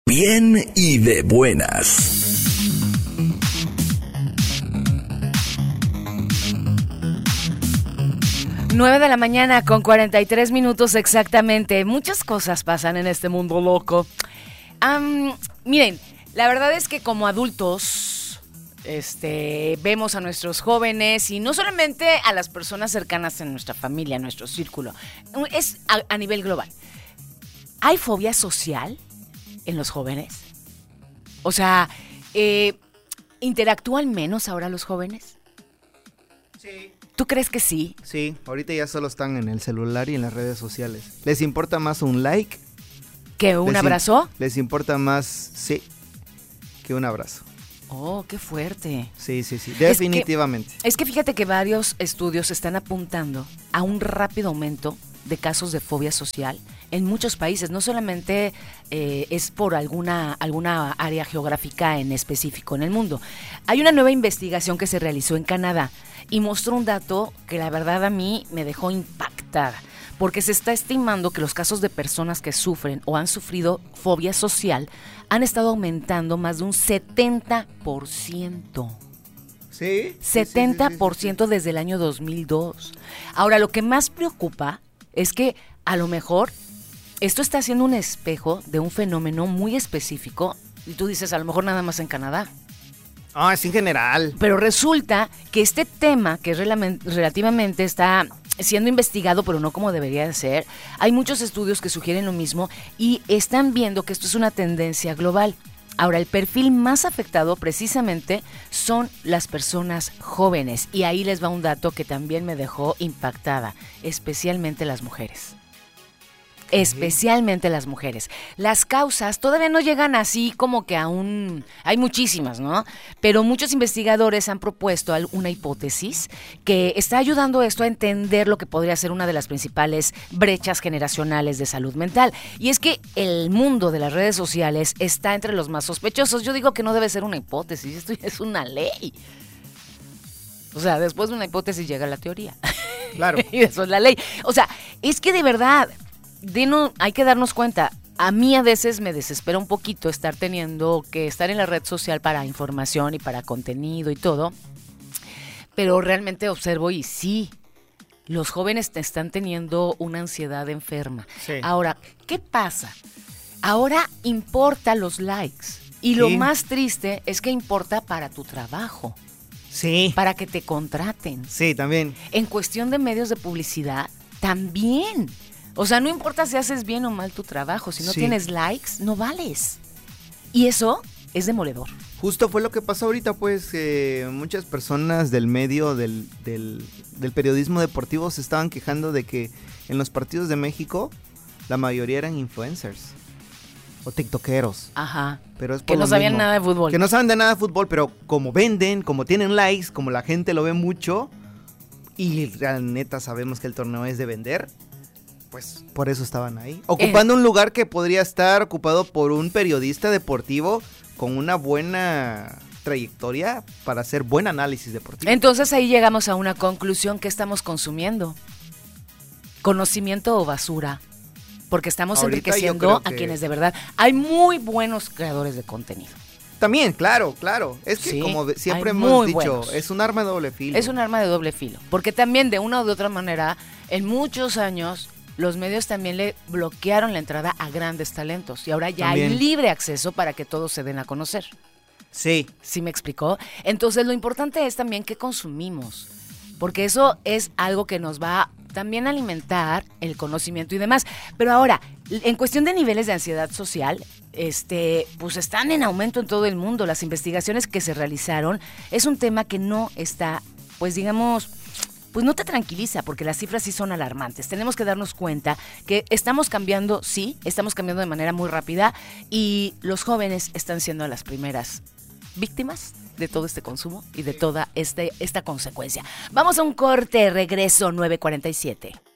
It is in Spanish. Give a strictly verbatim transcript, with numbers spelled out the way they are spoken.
Bien y de buenas. nueve de la mañana con cuarenta y tres minutos exactamente. Muchas cosas pasan en este mundo loco. Um, miren, la verdad es que como adultos este, vemos a nuestros jóvenes y no solamente a las personas cercanas en nuestra familia, en nuestro círculo, es a, a nivel global. ¿Hay fobia social en los jóvenes? O sea, eh, ¿interactúan menos ahora los jóvenes? Sí. ¿Tú crees que sí? Sí, ahorita ya solo están en el celular y en las redes sociales. ¿Les importa más un like? ¿Que un les abrazo? In- les importa más, sí, que un abrazo. Oh, qué fuerte. Sí, sí, sí, definitivamente. Es que, es que fíjate que varios estudios están apuntando a un rápido aumento de casos de fobia social en muchos países. No solamente eh, es por alguna, alguna área geográfica en específico en el mundo. Hay una nueva investigación que se realizó en Canadá y mostró un dato que la verdad a mí me dejó impactada, porque se está estimando que los casos de personas que sufren o han sufrido fobia social han estado aumentando más de un setenta por ciento. ¿Sí? setenta por ciento sí, sí, sí, sí. desde el año dos mil dos. Ahora, lo que más preocupa es que a lo mejor esto está siendo un espejo de un fenómeno muy específico y tú dices, a lo mejor nada más en Canadá. Ah, es en general. Pero resulta que este tema, que rel- relativamente está siendo investigado, pero no como debería de ser, hay muchos estudios que sugieren lo mismo y están viendo que esto es una tendencia global. Ahora, el perfil más afectado precisamente son las personas jóvenes. Y ahí les va un dato que también me dejó impactada, especialmente las mujeres. Especialmente las mujeres. Las causas todavía no llegan así como que a un... Hay muchísimas, ¿no? Pero muchos investigadores han propuesto una hipótesis que está ayudando esto a entender lo que podría ser una de las principales brechas generacionales de salud mental. Y es que el mundo de las redes sociales está entre los más sospechosos. Yo digo que no debe ser una hipótesis, esto ya es una ley. O sea, después de una hipótesis llega la teoría. Claro. Y después la ley. O sea, es que de verdad... Dino, hay que darnos cuenta, a mí a veces me desespera un poquito estar teniendo que estar en la red social para información y para contenido y todo, pero realmente observo y sí, los jóvenes te están teniendo una ansiedad enferma. Sí. Ahora, ¿qué pasa? Ahora importa los likes y Sí. lo más triste es que importa para tu trabajo, Sí. para que te contraten. Sí, también. En cuestión de medios de publicidad, también. O sea, no importa si haces bien o mal tu trabajo, si no Sí. tienes likes, no vales. Y eso es demoledor. Justo fue lo que pasó ahorita, pues, eh, muchas personas del medio del, del, del periodismo deportivo se estaban quejando de que en los partidos de México la mayoría eran influencers o tiktokeros. Ajá. Pero es por Que no lo sabían mismo. nada de fútbol. Que no saben de nada de fútbol, pero como venden, como tienen likes, como la gente lo ve mucho y la neta sabemos que el torneo es de vender, pues por eso estaban ahí. Ocupando eh. un lugar que podría estar ocupado por un periodista deportivo con una buena trayectoria para hacer buen análisis deportivo. Entonces ahí llegamos a una conclusión: que estamos consumiendo, conocimiento o basura, porque estamos Ahorita enriqueciendo que... a quienes de verdad. Hay muy buenos creadores de contenido. También, claro, claro. Es que sí, como siempre hemos dicho, buenos. Es un arma de doble filo. Es un arma de doble filo, porque también de una u otra manera, en muchos años, los medios también le bloquearon la entrada a grandes talentos y ahora ya también hay libre acceso para que todos se den a conocer. Sí. ¿Sí me explicó? Entonces lo importante es también qué consumimos, porque eso es algo que nos va también a alimentar el conocimiento y demás. Pero ahora, en cuestión de niveles de ansiedad social, este, pues están en aumento en todo el mundo. Las investigaciones que se realizaron es un tema que no está, pues digamos... pues no te tranquiliza, porque las cifras sí son alarmantes. Tenemos que darnos cuenta que estamos cambiando, sí, estamos cambiando de manera muy rápida y los jóvenes están siendo las primeras víctimas de todo este consumo y de toda este, esta consecuencia. Vamos a un corte, regreso nueve cuarenta y siete.